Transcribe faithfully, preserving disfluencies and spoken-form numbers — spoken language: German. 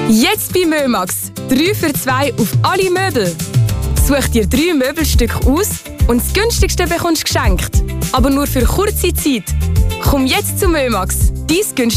Jetzt bei Mömax. drei für zwei auf alle Möbel. Such dir drei Möbelstücke aus und das günstigste bekommst du geschenkt. Aber nur für kurze Zeit. Komm jetzt zu Mömax. Dein günstigste